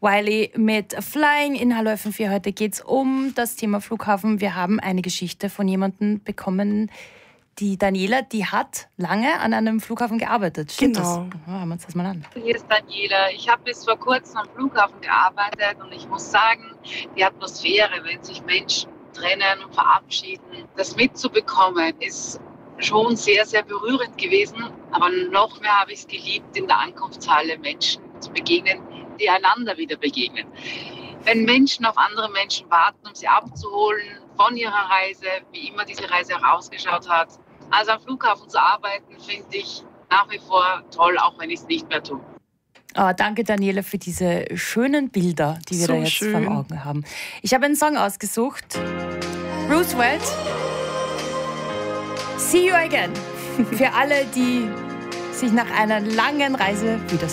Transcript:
Wiley mit Flying in Hallo FM4. Heute geht es um das Thema Flughafen. Wir haben eine Geschichte von jemandem bekommen. Die Daniela, die hat lange an einem Flughafen gearbeitet. Stimmt das? Ja, hören wir uns das mal an. Hier ist Daniela. Ich habe bis vor kurzem am Flughafen gearbeitet und ich muss sagen, die Atmosphäre, wenn sich Menschen trennen und verabschieden, das mitzubekommen, ist schon sehr, sehr berührend gewesen. Aber noch mehr habe ich es geliebt, in der Ankunftshalle Menschen zu begegnen, die einander wieder begegnen. Wenn Menschen auf andere Menschen warten, um sie abzuholen von ihrer Reise, wie immer diese Reise auch ausgeschaut hat. Also am Flughafen zu arbeiten, finde ich nach wie vor toll, auch wenn ich es nicht mehr tue. Oh, danke, Daniela, für diese schönen Bilder, die wir da jetzt vor Augen haben. Ich habe einen Song ausgesucht. Roosevelt, See You Again. Für alle, die sich nach einer langen Reise wiedersehen.